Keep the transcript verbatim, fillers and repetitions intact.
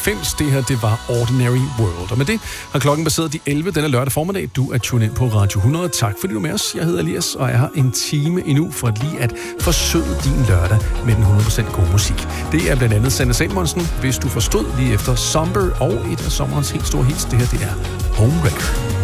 halvfems. Det her, det var Ordinary World. Og med det har klokken passeret de elleve denne lørdag formiddag. Du er tunet ind på Radio hundrede. Tak fordi du er med os. Jeg hedder Elias, og jeg har en time endnu for lige at forsøde din lørdag med den hundrede procent gode musik. Det er blandt andet Sanne Samuelsen, hvis du forstod lige efter Somber, og et af sommerens helt store hits. Det her, det er Homewrecker.